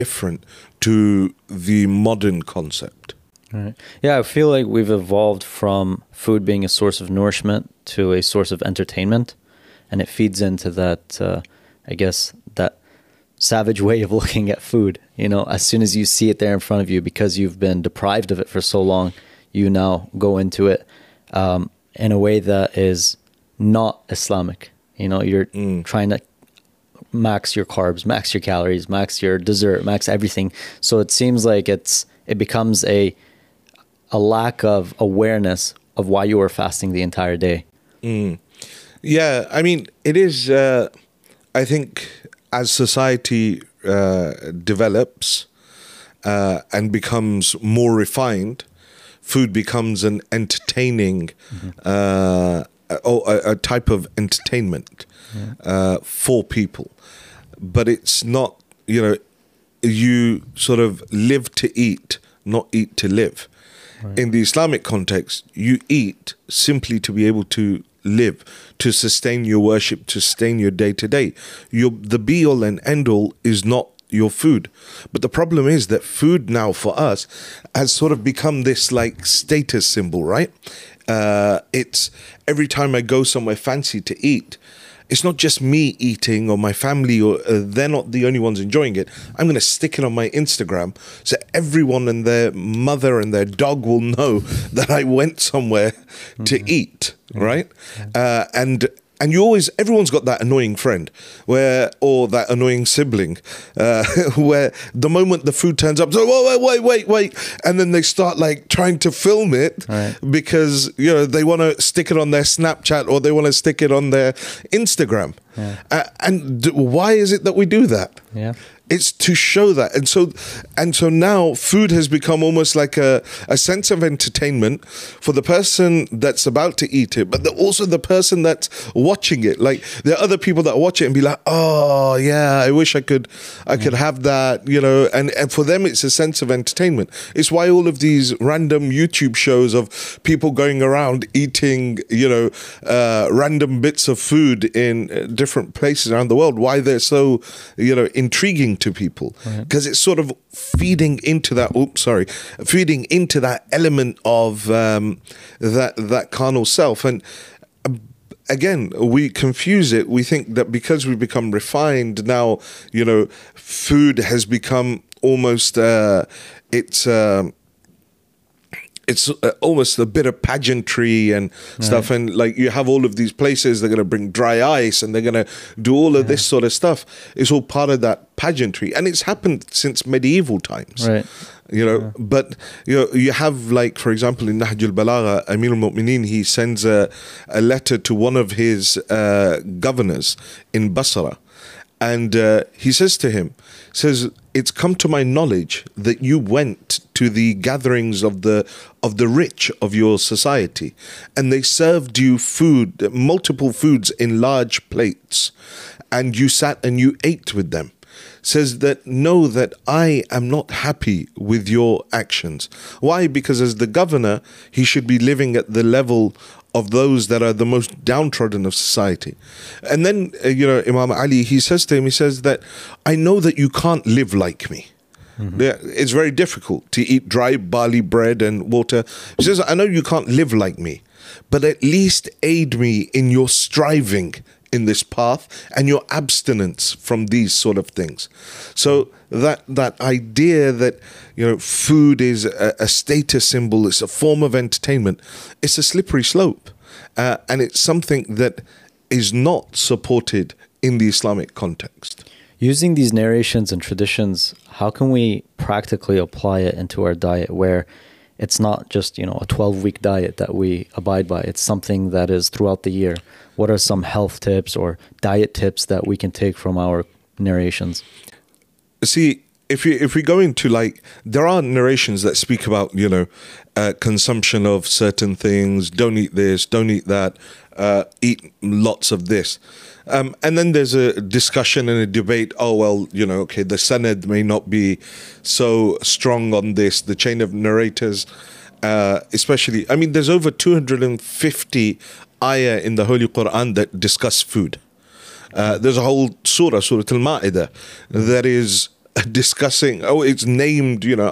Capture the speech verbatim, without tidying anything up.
different to the modern concept. Right. Yeah, I feel like we've evolved from food being a source of nourishment to a source of entertainment, and it feeds into that, uh, I guess, that savage way of looking at food. You know, as soon as you see it there in front of you, because you've been deprived of it for so long, you now go into it um, in a way that is not Islamic. You know, you're mm. trying to max your carbs, max your calories, max your dessert, max everything. So it seems like it's it becomes a a lack of awareness of why you were fasting the entire day. Mm. Yeah, I mean, it is, uh, I think, as society uh, develops uh, and becomes more refined, food becomes an entertaining, mm-hmm. uh, a, a type of entertainment yeah. uh, for people. But it's not, you know, you sort of live to eat, not eat to live. Right. In the Islamic context, you eat simply to be able to live, to sustain your worship, to sustain your day-to-day. Your, the be-all and end-all is not your food. But the problem is that food now for us has sort of become this like status symbol, right? Uh, it's every time I go somewhere fancy to eat, it's not just me eating or my family, or uh, they're not the only ones enjoying it. I'm going to stick it on my Instagram so everyone and their mother and their dog will know that I went somewhere mm-hmm. to eat, mm-hmm. right? Mm-hmm. Uh, and and you always, everyone's got that annoying friend where, or that annoying sibling, uh, where the moment the food turns up, so wait, wait, wait, wait, and then they start like trying to film it right. because, you know, they want to stick it on their Snapchat or they want to stick it on their Instagram. Yeah. Uh, and d- why is it that we do that? Yeah. It's to show that. And so and so now food has become almost like a, a sense of entertainment for the person that's about to eat it, but the, also the person that's watching it. Like there are other people that watch it and be like, oh yeah, I wish I could I yeah. could have that, you know, and, and for them it's a sense of entertainment. It's why all of these random YouTube shows of people going around eating, you know, uh, random bits of food in different places around the world, why they're so, you know, intriguing to people, because right. it's sort of feeding into that oops sorry feeding into that element of um that that carnal self. And uh, again, we confuse it. We think that because we become refined now, you know, food has become almost uh it's um it's almost a bit of pageantry and stuff. Right. And like you have all of these places, they're going to bring dry ice and they're going to do all of yeah. this sort of stuff. It's all part of that pageantry. And it's happened since medieval times. Right. You know, yeah. but you know, you have like, for example, in Nahj al-Balagha, Amir al-Mu'mineen, he sends a, a letter to one of his uh, governors in Basra. And uh, he says to him, says, it's come to my knowledge that you went to the gatherings of the of the rich of your society, and they served you food, multiple foods in large plates, and you sat and you ate with them. Says that, know that I am not happy with your actions. Why? Because as the governor, he should be living at the level of those that are the most downtrodden of society. And then, uh, you know, Imam Ali, he says to him, he says that, I know that you can't live like me. Mm-hmm. It's very difficult to eat dry barley bread and water. He says, I know you can't live like me, but at least aid me in your striving in this path and your abstinence from these sort of things. So that that idea that, you know, food is a, a status symbol, it's a form of entertainment, it's a slippery slope. Uh, and it's something that is not supported in the Islamic context. Using these narrations and traditions, how can we practically apply it into our diet where it's not just, you know, a twelve-week diet that we abide by. It's something that is throughout the year. What are some health tips or diet tips that we can take from our narrations? See, if we if we go into like, there are narrations that speak about, you know, uh, consumption of certain things. Don't eat this. Don't eat that. Uh, eat lots of this. Um, and then there's a discussion and a debate. Oh, well, you know, okay, the sanad may not be so strong on this. The chain of narrators, uh, especially, I mean, there's over two hundred fifty ayah in the Holy Quran that discuss food. Uh, there's a whole surah, Surah Al-Ma'idah, that is discussing. Oh, it's named, you know,